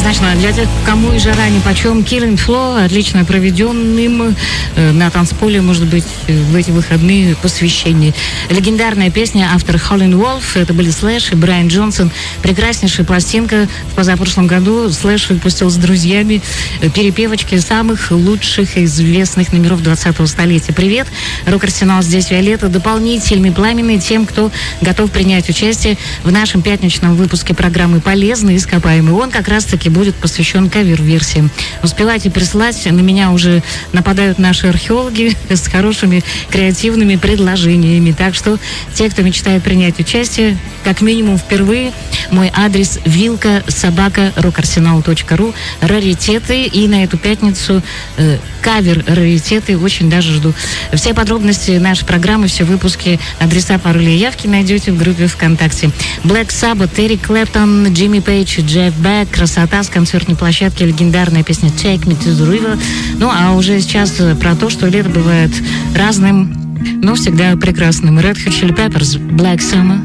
Однозначно, для тех, кому и жара нипочем, Killing Floor, отлично проведенным на танцполе, может быть, в эти выходные посвящение. Легендарная песня, автор Howlin' Wolf, это были Слэш и Брайан Джонсон. Прекраснейшая пластинка. В позапрошлом году Слэш выпустил с друзьями перепевочки самых лучших и известных номеров 20-го столетия. Привет, Рок-Арсенал, здесь Виолетта. Дополнительный пламенный тем, кто готов принять участие в нашем пятничном выпуске программы «Полезный ископаемый». Он как раз-таки будет посвящен кавер-версиям. Успевайте присылать, на меня уже нападают наши археологи с хорошими креативными предложениями. Так что те, кто мечтает принять участие, как минимум впервые, мой адрес vilka@rockarsenal.ru, раритеты, и на эту пятницу кавер-раритеты очень даже жду. Все подробности нашей программы, все выпуски, адреса, пароли и явки найдете в группе ВКонтакте. Black Sabbath, Эрик Клэптон, Джимми Пейдж, Джефф Бек, красота с концертной площадки, легендарная песня Take Me to the River. Ну, а уже сейчас про то, что лето бывает разным, но всегда прекрасным. Red Hot Chili Peppers, Black Summer.